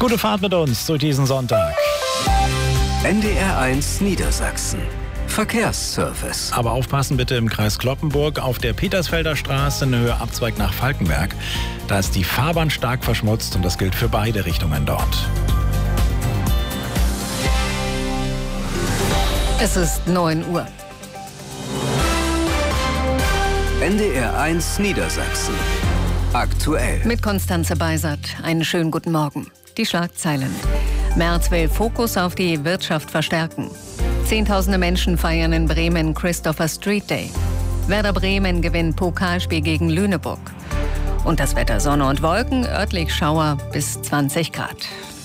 Gute Fahrt mit uns durch diesen Sonntag. NDR1 Niedersachsen. Verkehrsservice. Aber aufpassen bitte im Kreis Cloppenburg auf der Petersfelder Straße in Höhe Abzweig nach Falkenberg. Da ist die Fahrbahn stark verschmutzt und das gilt für beide Richtungen dort. Es ist 9 Uhr. NDR1 Niedersachsen. Aktuell. Mit Konstanze Beisert. Einen schönen guten Morgen. Die Schlagzeilen. Merz will Fokus auf die Wirtschaft verstärken. Zehntausende Menschen feiern in Bremen Christopher Street Day. Werder Bremen gewinnt Pokalspiel gegen Lüneburg. Und das Wetter: Sonne und Wolken, örtlich Schauer bis 20 Grad.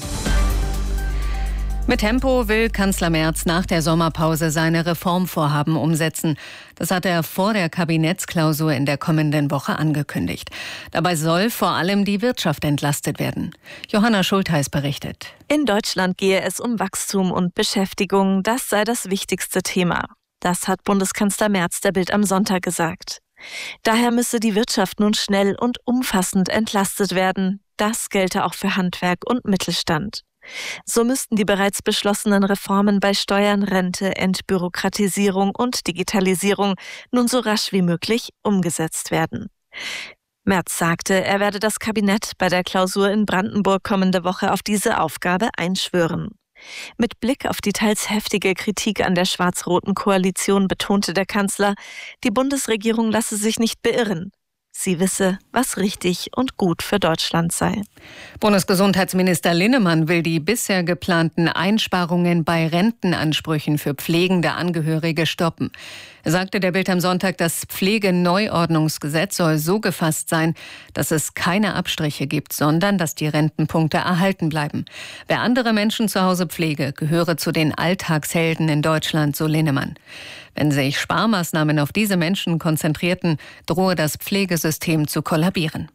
Mit Tempo will Kanzler Merz nach der Sommerpause seine Reformvorhaben umsetzen. Das hat er vor der Kabinettsklausur in der kommenden Woche angekündigt. Dabei soll vor allem die Wirtschaft entlastet werden. Johanna Schultheis berichtet. In Deutschland gehe es um Wachstum und Beschäftigung. Das sei das wichtigste Thema. Das hat Bundeskanzler Merz der Bild am Sonntag gesagt. Daher müsse die Wirtschaft nun schnell und umfassend entlastet werden. Das gelte auch für Handwerk und Mittelstand. So müssten die bereits beschlossenen Reformen bei Steuern, Rente, Entbürokratisierung und Digitalisierung nun so rasch wie möglich umgesetzt werden. Merz sagte, er werde das Kabinett bei der Klausur in Brandenburg kommende Woche auf diese Aufgabe einschwören. Mit Blick auf die teils heftige Kritik an der schwarz-roten Koalition betonte der Kanzler, die Bundesregierung lasse sich nicht beirren. Sie wisse, was richtig und gut für Deutschland sei. Bundesgesundheitsminister Linnemann will die bisher geplanten Einsparungen bei Rentenansprüchen für pflegende Angehörige stoppen. Er sagte der Bild am Sonntag, das Pflegeneuordnungsgesetz soll so gefasst sein, dass es keine Abstriche gibt, sondern dass die Rentenpunkte erhalten bleiben. Wer andere Menschen zu Hause pflege, gehöre zu den Alltagshelden in Deutschland, so Linnemann. Wenn sich Sparmaßnahmen auf diese Menschen konzentrierten, drohe das Pflegesystem zu kollabieren.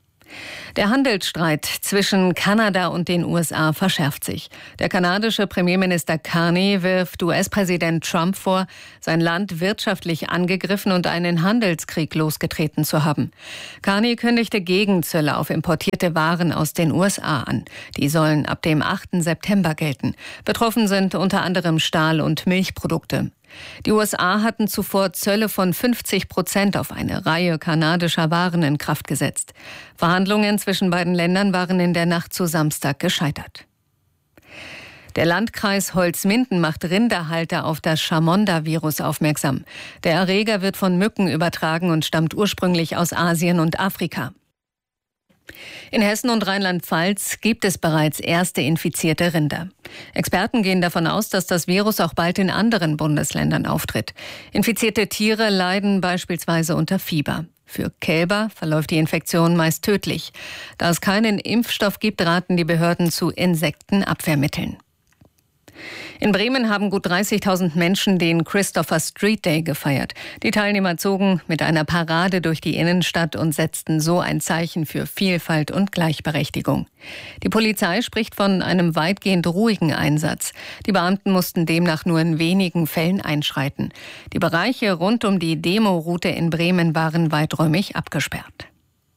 Der Handelsstreit zwischen Kanada und den USA verschärft sich. Der kanadische Premierminister Carney wirft US-Präsident Trump vor, sein Land wirtschaftlich angegriffen und einen Handelskrieg losgetreten zu haben. Carney kündigte Gegenzölle auf importierte Waren aus den USA an. Die sollen ab dem 8. September gelten. Betroffen sind unter anderem Stahl- und Milchprodukte. Die USA hatten zuvor Zölle von 50% auf eine Reihe kanadischer Waren in Kraft gesetzt. Verhandlungen zwischen beiden Ländern waren in der Nacht zu Samstag gescheitert. Der Landkreis Holzminden macht Rinderhalter auf das Chamonda-Virus aufmerksam. Der Erreger wird von Mücken übertragen und stammt ursprünglich aus Asien und Afrika. In Hessen und Rheinland-Pfalz gibt es bereits erste infizierte Rinder. Experten gehen davon aus, dass das Virus auch bald in anderen Bundesländern auftritt. Infizierte Tiere leiden beispielsweise unter Fieber. Für Kälber verläuft die Infektion meist tödlich. Da es keinen Impfstoff gibt, raten die Behörden zu Insektenabwehrmitteln. In Bremen haben gut 30.000 Menschen den Christopher Street Day gefeiert. Die Teilnehmer zogen mit einer Parade durch die Innenstadt und setzten so ein Zeichen für Vielfalt und Gleichberechtigung. Die Polizei spricht von einem weitgehend ruhigen Einsatz. Die Beamten mussten demnach nur in wenigen Fällen einschreiten. Die Bereiche rund um die Demoroute in Bremen waren weiträumig abgesperrt.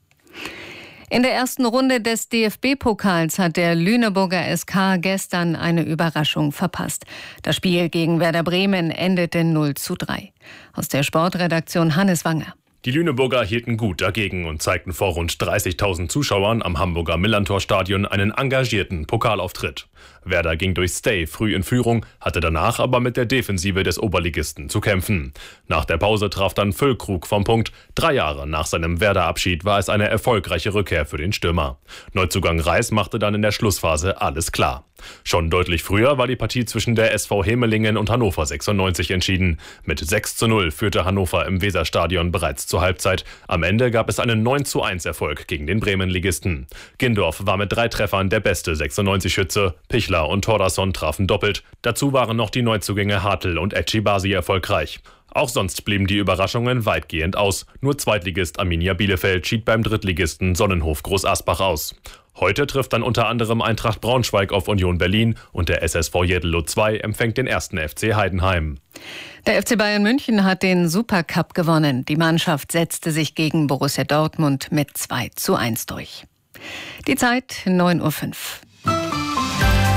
In der ersten Runde des DFB-Pokals hat der Lüneburger SK gestern eine Überraschung verpasst. Das Spiel gegen Werder Bremen endete 0:3. Aus der Sportredaktion Hannes Wanger. Die Lüneburger hielten gut dagegen und zeigten vor rund 30.000 Zuschauern am Hamburger Millerntor-Stadion einen engagierten Pokalauftritt. Werder ging durch Stay früh in Führung, hatte danach aber mit der Defensive des Oberligisten zu kämpfen. Nach der Pause traf dann Füllkrug vom Punkt. 3 Jahre nach seinem Werder-Abschied war es eine erfolgreiche Rückkehr für den Stürmer. Neuzugang Reis machte dann in der Schlussphase alles klar. Schon deutlich früher war die Partie zwischen der SV Hemelingen und Hannover 96 entschieden. Mit 6:0 führte Hannover im Weserstadion bereits zur Halbzeit. Am Ende gab es einen 9:1 Erfolg gegen den Bremen-Ligisten. Gindorf war mit 3 Treffern der beste 96-Schütze. Pichler und Thordarson trafen doppelt. Dazu waren noch die Neuzugänge Hartl und Ecibasi erfolgreich. Auch sonst blieben die Überraschungen weitgehend aus. Nur Zweitligist Arminia Bielefeld schied beim Drittligisten Sonnenhof Groß Asbach aus. Heute trifft dann unter anderem Eintracht Braunschweig auf Union Berlin und der SSV Jeddelo 2 empfängt den 1. FC Heidenheim. Der FC Bayern München hat den Supercup gewonnen. Die Mannschaft setzte sich gegen Borussia Dortmund mit 2:1 durch. Die Zeit 9:05 Uhr.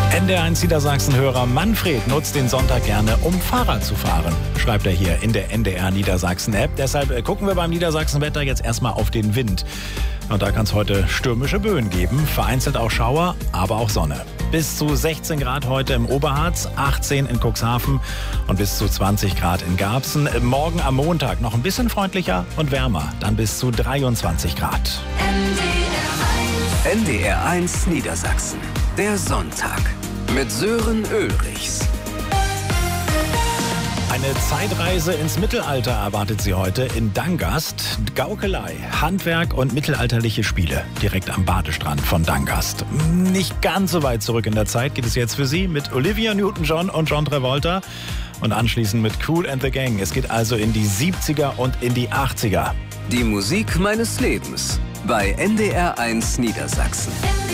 NDR1 Niedersachsen-Hörer Manfred nutzt den Sonntag gerne, um Fahrrad zu fahren, schreibt er hier in der NDR Niedersachsen-App. Deshalb gucken wir beim Niedersachsen-Wetter jetzt erstmal auf den Wind. Und da kann es heute stürmische Böen geben, vereinzelt auch Schauer, aber auch Sonne. Bis zu 16 Grad heute im Oberharz, 18 in Cuxhaven und bis zu 20 Grad in Garbsen. Morgen am Montag noch ein bisschen freundlicher und wärmer, dann bis zu 23 Grad. NDR1 Niedersachsen, der Sonntag mit Sören Ulrichs. Eine Zeitreise ins Mittelalter erwartet Sie heute in Dangast. Gaukelei, Handwerk und mittelalterliche Spiele direkt am Badestrand von Dangast. Nicht ganz so weit zurück in der Zeit geht es jetzt für Sie mit Olivia Newton-John und John Travolta und anschließend mit Kool and the Gang. Es geht also in die 70er und in die 80er. Die Musik meines Lebens bei NDR1 Niedersachsen.